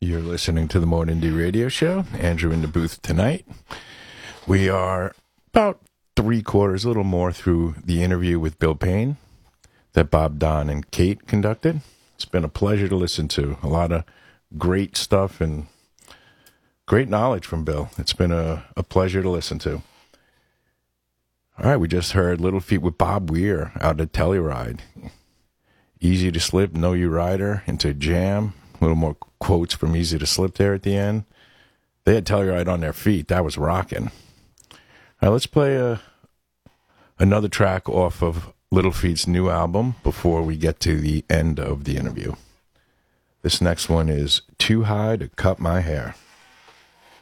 You're listening to the More Indie Radio Show. Andrew in the booth tonight. We are about three-quarters, a little more, through the interview with Bill Payne that Bob, Don, and Kate conducted. It's been a pleasure to listen to. A lot of great stuff and great knowledge from Bill. It's been a pleasure to listen to. All right, we just heard Little Feat with Bob Weir out at Telluride. Easy to Slip, Know You Rider, into Jam. A little more quotes from Easy to Slip there at the end. They had Telluride on their feet. That was rocking. All right, let's play another track off of Little Feat's new album before we get to the end of the interview. This next one is Too High to Cut My Hair.